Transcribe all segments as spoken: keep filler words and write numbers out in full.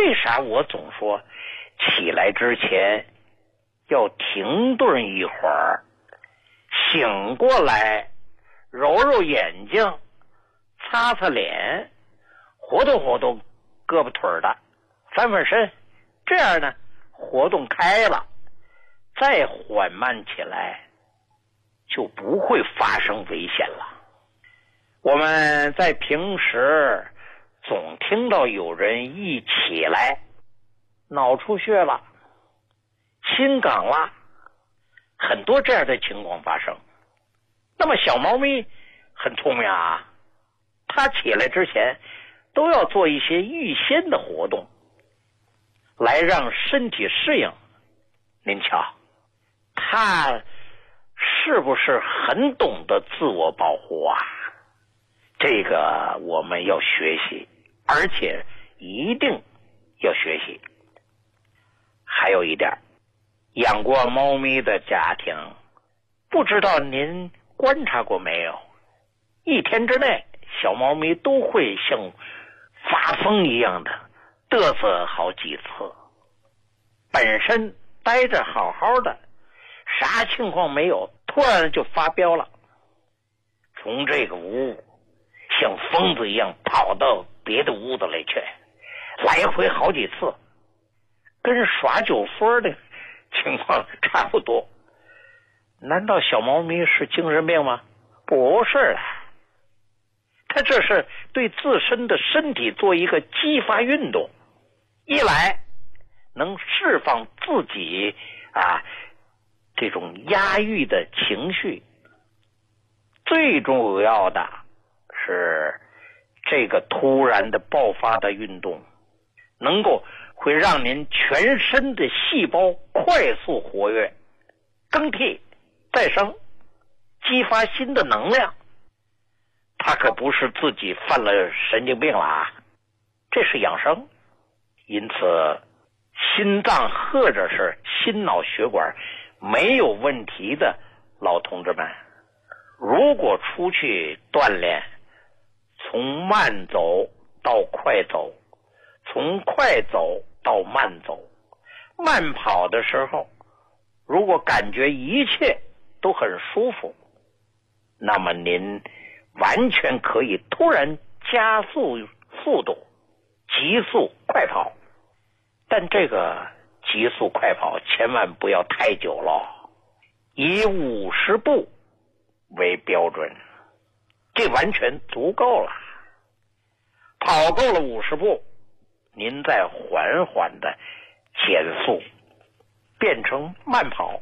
为啥我总说起来之前要停顿一会儿，醒过来揉揉眼睛，擦擦脸，活动活动胳膊腿的，翻翻身，这样呢活动开了，再缓慢起来就不会发生危险了。我们在平时总听到有人一起来脑出血了，心梗了，很多这样的情况发生。那么小猫咪很聪明啊，它起来之前都要做一些预先的活动，来让身体适应。您瞧，它是不是很懂得自我保护啊？这个我们要学习，而且一定要学习。还有一点，养过猫咪的家庭，不知道您观察过没有，一天之内小猫咪都会像发疯一样的嘚瑟好几次，本身待着好好的，啥情况没有，突然就发飙了，从这个屋像疯子一样跑到别的屋子里去，来回好几次，跟耍酒疯的情况差不多。难道小猫咪是精神病吗？不是的，它这是对自身的身体做一个激发运动，一来能释放自己啊这种压抑的情绪，最重要的是这个突然的爆发的运动能够会让您全身的细胞快速活跃，更替再生，激发新的能量。他可不是自己犯了神经病了啊，这是养生。因此心脏或者是心脑血管没有问题的老同志们，如果出去锻炼，从慢走到快走，从快走到慢走，慢跑的时候如果感觉一切都很舒服，那么您完全可以突然加速速度，急速快跑。但这个急速快跑千万不要太久了，以五十步为标准，这完全足够了。跑够了五十步，您再缓缓的减速，变成慢跑。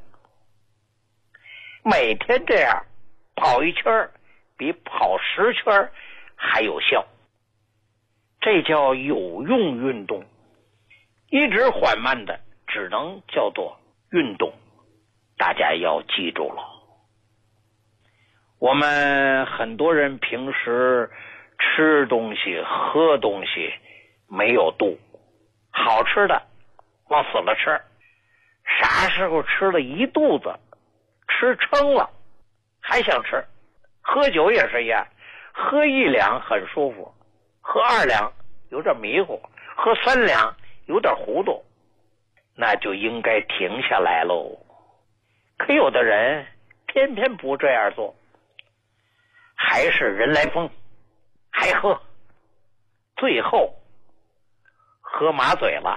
每天这样跑一圈比跑十圈还有效，这叫有用运动。一直缓慢的只能叫做运动，大家要记住了。我们很多人平时吃东西喝东西没有度，好吃的往死了吃，啥时候吃了一肚子，吃撑了还想吃。喝酒也是一样，喝一两很舒服，喝二两有点迷糊，喝三两有点糊涂，那就应该停下来喽。可有的人偏偏不这样做，还是人来疯，还喝，最后喝麻嘴了，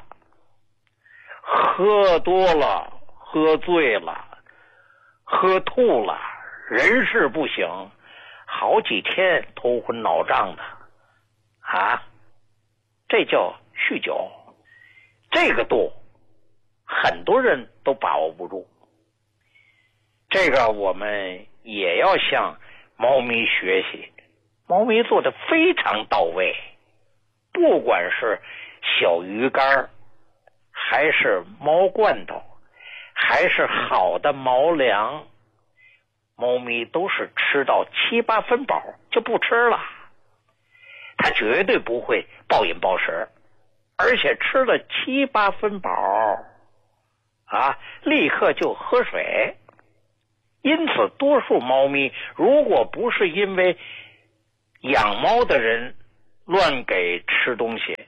喝多了，喝醉了，喝吐了，人事不省，好几天头昏脑胀的啊，这叫酗酒。这个度很多人都把握不住，这个我们也要向猫咪学习。猫咪做的非常到位，不管是小鱼干还是猫罐头还是好的猫粮，猫咪都是吃到七八分饱就不吃了，它绝对不会暴饮暴食，而且吃了七八分饱啊，立刻就喝水。因此多数猫咪如果不是因为养猫的人乱给吃东西，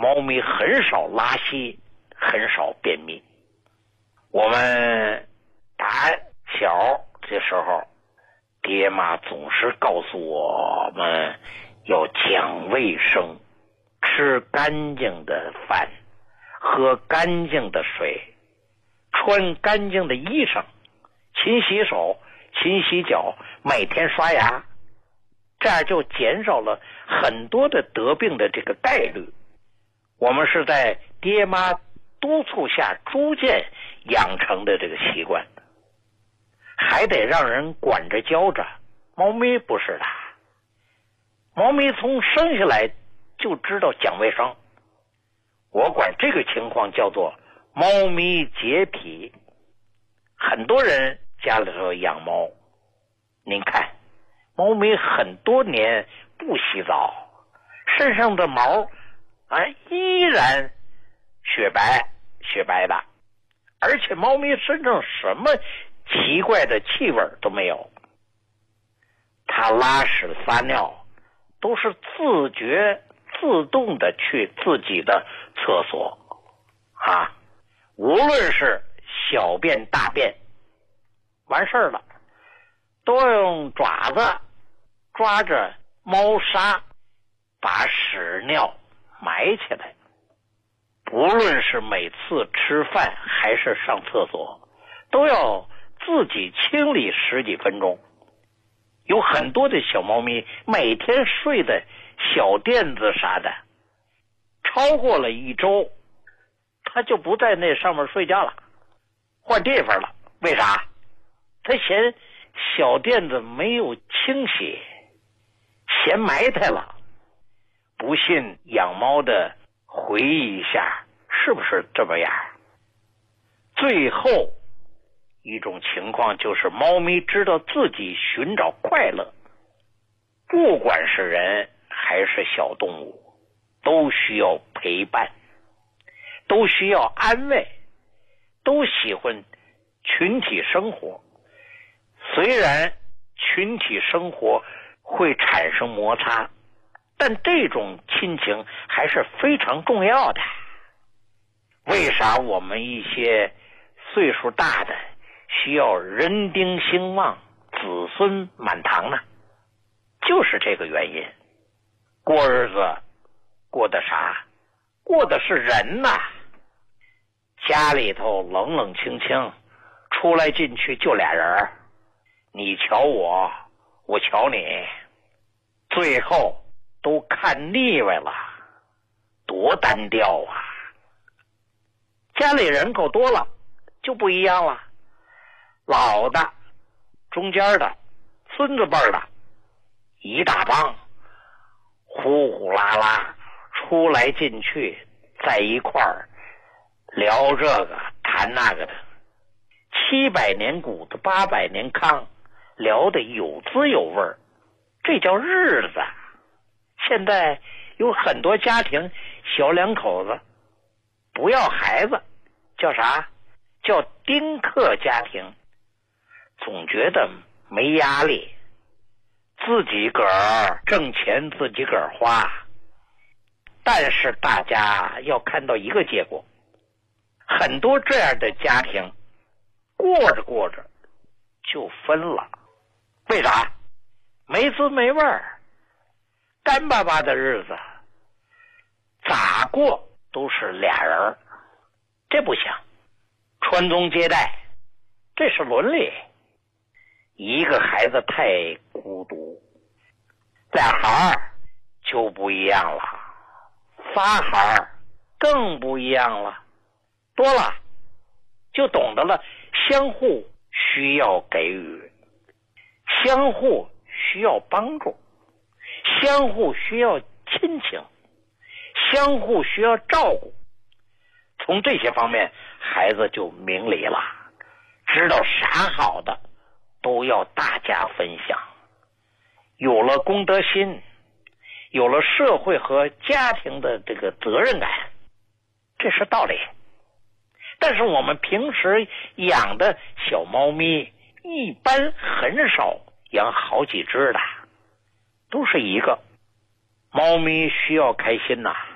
猫咪很少拉稀，很少便秘。我们打小的时候，爹妈总是告诉我们要讲卫生，吃干净的饭，喝干净的水，穿干净的衣裳，勤洗手，勤洗脚，每天刷牙，这样就减少了很多的得病的这个概率。我们是在爹妈督促下逐渐养成的这个习惯，还得让人管着教着。猫咪不是的，猫咪从生下来就知道讲卫生，我管这个情况叫做猫咪洁癖。很多人家里头养猫，您看猫咪很多年不洗澡，身上的毛啊依然雪白雪白的，而且猫咪身上什么奇怪的气味都没有，它拉屎撒尿都是自觉自动的去自己的厕所啊，无论是小便大便，完事儿了都要用爪子抓着猫砂把屎尿埋起来。无论是每次吃饭还是上厕所，都要自己清理十几分钟。有很多的小猫咪每天睡的小垫子啥的，超过了一周，它就不在那上面睡觉了，换地方了。为啥？它嫌小垫子没有清洗，嫌埋汰了。不信养猫的回忆一下，是不是这么样？最后一种情况就是猫咪知道自己寻找快乐，不管是人还是小动物，都需要陪伴，都需要安慰，都喜欢群体生活。虽然群体生活会产生摩擦，但这种亲情还是非常重要的。为啥我们一些岁数大的需要人丁兴旺，子孙满堂呢？就是这个原因。过日子过的啥？过的是人呐。家里头冷冷清清，出来进去就俩人，你瞧我，我瞧你，最后都看腻歪了，多单调啊。家里人口多了就不一样了，老的、中间的、孙子辈的，一大帮呼呼啦啦出来进去，在一块儿聊这个谈那个的，七百年古的八百年糠，聊得有滋有味儿，这叫日子。现在有很多家庭小两口子不要孩子，叫啥？叫丁克家庭，总觉得没压力，自己个儿挣钱自己个儿花。但是大家要看到一个结果，很多这样的家庭过着过着就分了。为啥？没滋没味儿，干巴巴的日子咋过都是俩人，这不行。传宗接代，这是伦理。一个孩子太孤独，俩孩儿就不一样了，仨孩儿更不一样了，多了就懂得了相互需要给予，相互需要帮助，相互需要亲情，相互需要照顾。从这些方面孩子就明理了，知道啥好的都要大家分享，有了公德心，有了社会和家庭的这个责任感，这是道理。但是我们平时养的小猫咪一般很少养好几只的，都是一个。猫咪需要开心呐、啊